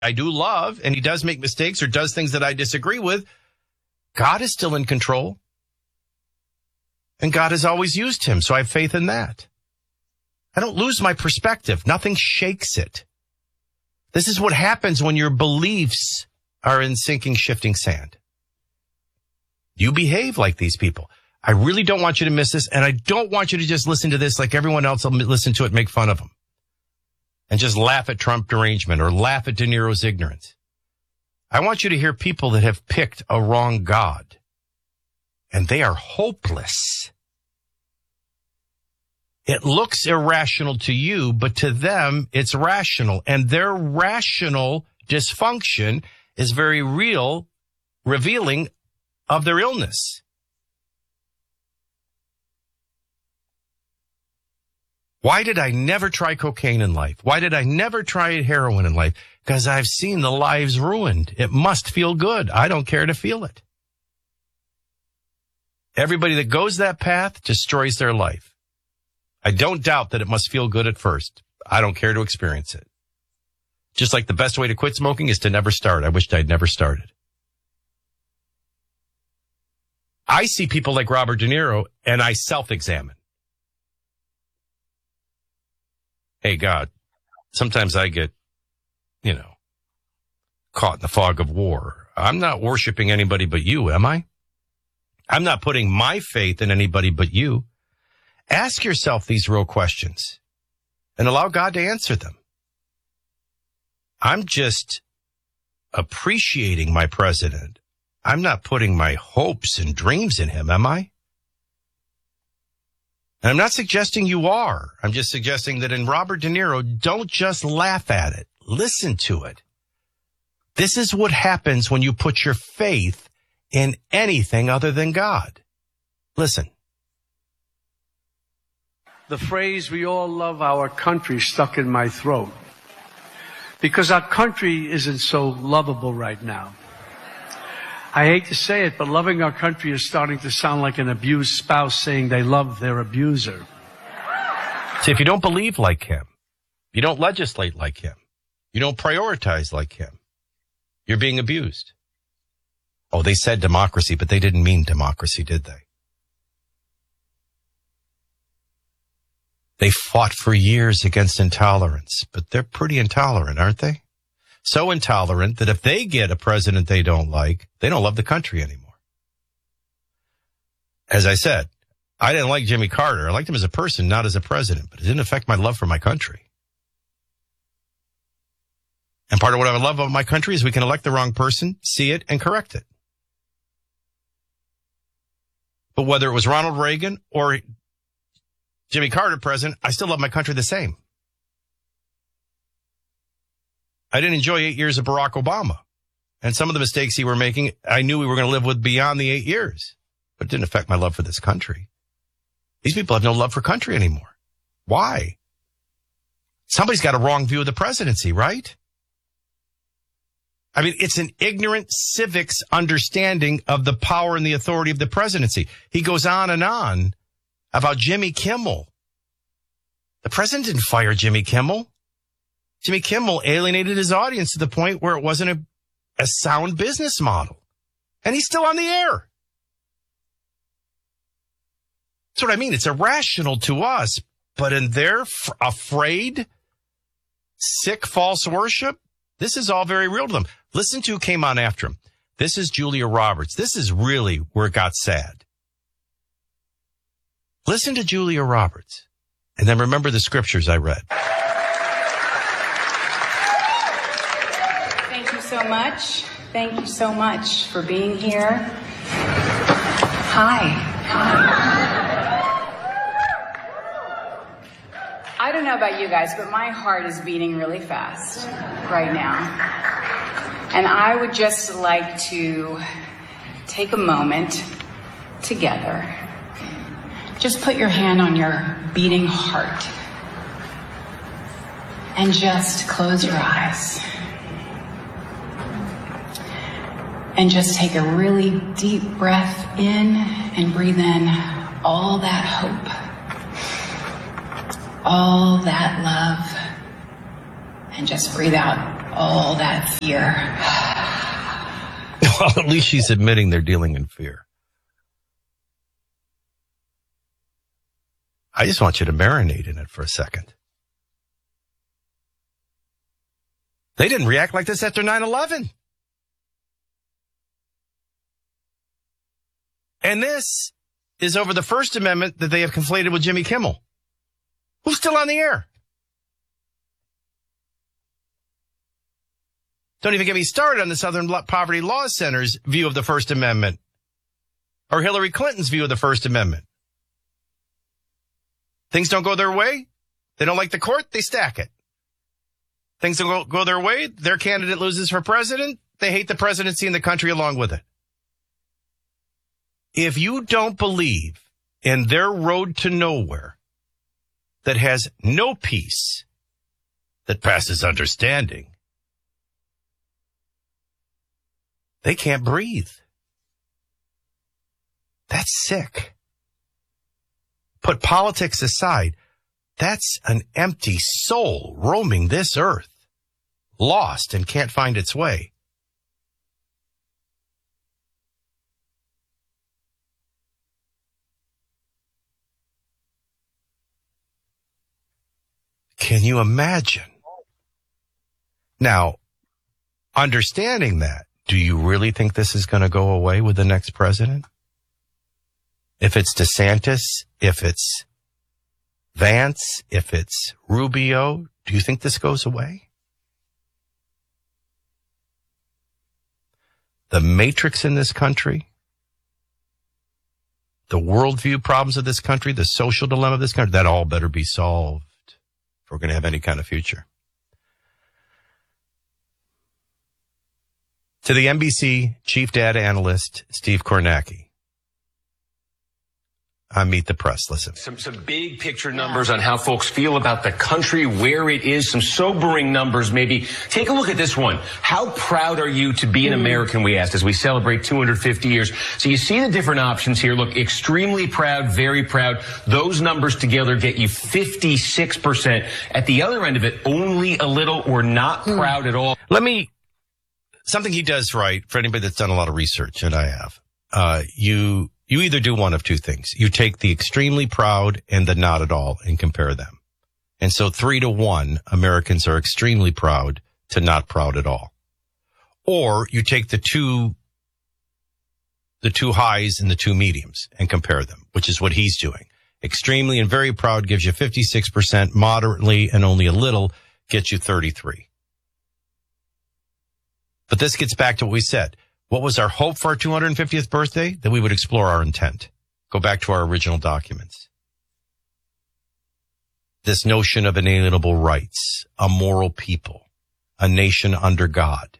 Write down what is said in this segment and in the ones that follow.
I do love, and he does make mistakes or does things that I disagree with, God is still in control. And God has always used him, so I have faith in that. I don't lose my perspective. Nothing shakes it. This is what happens when your beliefs are in sinking, shifting sand. You behave like these people. I really don't want you to miss this, and I don't want you to just listen to this like everyone else will listen to it and make fun of them. And just laugh at Trump derangement or laugh at De Niro's ignorance. I want you to hear people that have picked a wrong God. And they are hopeless. It looks irrational to you, but to them, it's rational. And their rational dysfunction is very real, revealing of their illness. Why did I never try cocaine in life? Why did I never try heroin in life? Because I've seen the lives ruined. It must feel good. I don't care to feel it. Everybody that goes that path destroys their life. I don't doubt that it must feel good at first. I don't care to experience it. Just like the best way to quit smoking is to never start. I wished I'd never started. I see people like Robert De Niro and I self-examine. Hey, God, sometimes I get, caught in the fog of war. I'm not worshiping anybody but you, am I? I'm not putting my faith in anybody but you. Ask yourself these real questions and allow God to answer them. I'm just appreciating my president. I'm not putting my hopes and dreams in him, am I? And I'm not suggesting you are. I'm just suggesting that in Robert De Niro, don't just laugh at it. Listen to it. This is what happens when you put your faith in anything other than God. Listen. The phrase, we all love our country, stuck in my throat. Because our country isn't so lovable right now. I hate to say it, but loving our country is starting to sound like an abused spouse saying they love their abuser. See, if you don't believe like him, you don't legislate like him, you don't prioritize like him, you're being abused. Oh, they said democracy, but they didn't mean democracy, did they? They fought for years against intolerance, but they're pretty intolerant, aren't they? So intolerant that if they get a president they don't like, they don't love the country anymore. As I said, I didn't like Jimmy Carter. I liked him as a person, not as a president, but it didn't affect my love for my country. And part of what I love about my country is we can elect the wrong person, see it, and correct it. But whether it was Ronald Reagan or Jimmy Carter president, I still love my country the same. I didn't enjoy 8 years of Barack Obama. And some of the mistakes he were making, I knew we were going to live with beyond the 8 years. But it didn't affect my love for this country. These people have no love for country anymore. Why? Somebody's got a wrong view of the presidency, right? I mean, it's an ignorant civics understanding of the power and the authority of the presidency. He goes on about Jimmy Kimmel. The president didn't fire Jimmy Kimmel. Jimmy Kimmel alienated his audience to the point where it wasn't a sound business model. And he's still on the air. That's what I mean. It's irrational to us, but in their afraid, sick, false worship, this is all very real to them. Listen to who came on after him. This is Julia Roberts. This is really where it got sad. Listen to Julia Roberts, and then remember the scriptures I read. So much. Thank you so much for being here. Hi. I don't know about you guys, but my heart is beating really fast right now. And I would just like to take a moment together. Just put your hand on your beating heart and just close your eyes. And just take a really deep breath in and breathe in all that hope, all that love, and just breathe out all that fear. Well, at least she's admitting they're dealing in fear. I just want you to marinate in it for a second. They didn't react like this after 9/11. And this is over the First Amendment that they have conflated with Jimmy Kimmel, who's still on the air. Don't even get me started on the Southern Poverty Law Center's view of the First Amendment or Hillary Clinton's view of the First Amendment. Things don't go their way. They don't like the court. They stack it. Things don't go their way. Their candidate loses for president. They hate the presidency and the country along with it. If you don't believe in their road to nowhere that has no peace, that passes understanding, they can't breathe. That's sick. Put politics aside. That's an empty soul roaming this earth, lost and can't find its way. Can you imagine? Now, understanding that, do you really think this is going to go away with the next president? If it's DeSantis, if it's Vance, if it's Rubio, do you think this goes away? The matrix in this country, the worldview problems of this country, the social dilemma of this country, that all better be solved if we're going to have any kind of future. To the NBC chief data analyst, Steve Kornacki. I Meet the Press. Listen. Some big picture numbers on how folks feel about the country, where it is, some sobering numbers maybe. Take a look at this one. How proud are you to be an American, we asked, as we celebrate 250 years. So you see the different options here. Look, extremely proud, very proud. Those numbers together get you 56%. At the other end of it, only a little or not proud at all. Something he does right, for anybody that's done a lot of research, and I have, you either do one of two things. You take the extremely proud and the not at all and compare them. And so 3-1, Americans are extremely proud to not proud at all. Or you take the two highs and the two mediums and compare them, which is what he's doing. Extremely and very proud gives you 56%, moderately and only a little gets you 33%. But this gets back to what we said. What was our hope for our 250th birthday? That we would explore our intent. Go back to our original documents. This notion of inalienable rights, a moral people, a nation under God,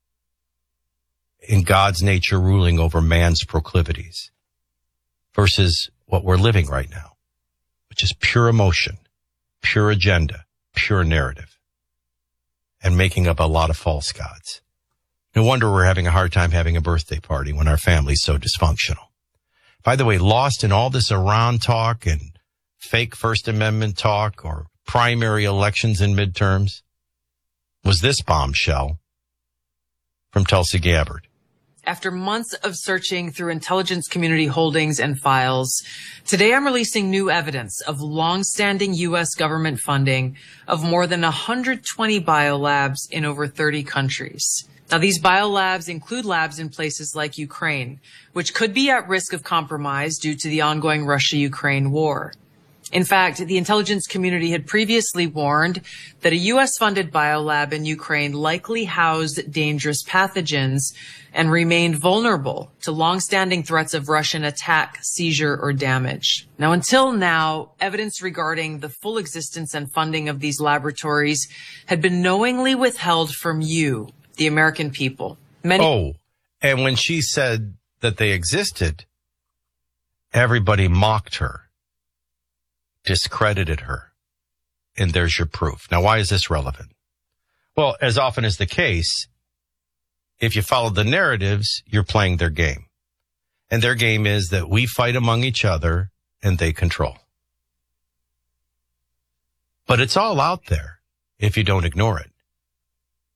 in God's nature ruling over man's proclivities, versus what we're living right now, which is pure emotion, pure agenda, pure narrative, and making up a lot of false gods. No wonder we're having a hard time having a birthday party when our family's so dysfunctional. By the way, lost in all this Iran talk and fake First Amendment talk or primary elections and midterms was this bombshell from Tulsi Gabbard. After months of searching through intelligence community holdings and files, today I'm releasing new evidence of long-standing U.S. government funding of more than 120 biolabs in over 30 countries. Now, these biolabs include labs in places like Ukraine, which could be at risk of compromise due to the ongoing Russia-Ukraine war. In fact, the intelligence community had previously warned that a U.S.-funded biolab in Ukraine likely housed dangerous pathogens and remained vulnerable to long-standing threats of Russian attack, seizure, or damage. Now, until now, evidence regarding the full existence and funding of these laboratories had been knowingly withheld from you, the American people. And when she said that they existed, everybody mocked her, discredited her, and there's your proof. Now, why is this relevant? Well, as often is the case, if you follow the narratives, you're playing their game. And their game is that we fight among each other and they control. But it's all out there if you don't ignore it.